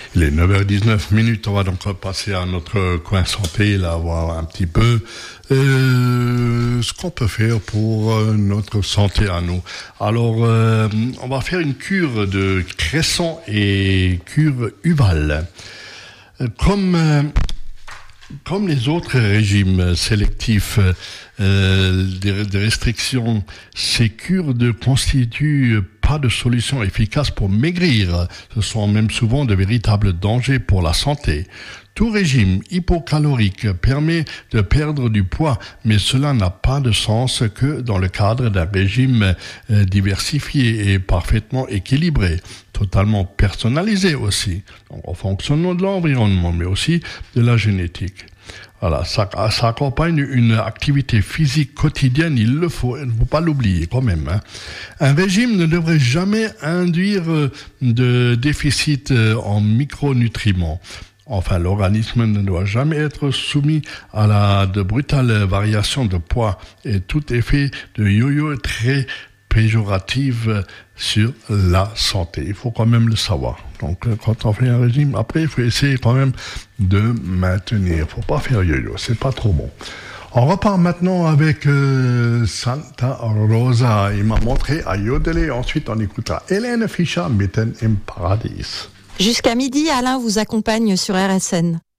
Il est 9h19. On va donc passer à notre coin santé, là, voir un petit peu ce qu'on peut faire pour notre santé à nous. Alors, on va faire une cure de cresson et cure Huval. Comme les autres régimes sélectifs, des restrictions, ces cures ne constituent pas de solution efficace pour maigrir. Ce sont même souvent de véritables dangers pour la santé. Tout régime hypocalorique permet de perdre du poids, mais cela n'a pas de sens que dans le cadre d'un régime diversifié et parfaitement équilibré, totalement personnalisé aussi, donc en fonction de l'environnement, mais aussi de la génétique. Voilà, ça accompagne une activité physique quotidienne, il ne faut pas l'oublier quand même. Hein. Un régime ne devrait jamais induire de déficit en micronutriments. Enfin, l'organisme ne doit jamais être soumis à de brutales variations de poids et tout effet de yo-yo est très péjoratif sur la santé. Il faut quand même le savoir. Donc, quand on fait un régime, après, il faut essayer quand même de maintenir. Il faut pas faire yo-yo, c'est pas trop bon. On repart maintenant avec Santa Rosa. Il m'a montré à yodeler. Ensuite, on écoutera Helene Fischer, Mitten im Paradies. Jusqu'à midi, Alain vous accompagne sur RSN.